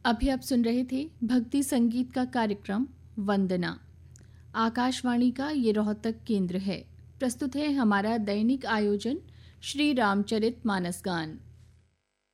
अभी आप सुन रहे थे भक्ति संगीत का कार्यक्रम वंदना। आकाशवाणी का ये रोहतक केंद्र है। प्रस्तुत है हमारा दैनिक आयोजन श्री रामचरित मानस गान।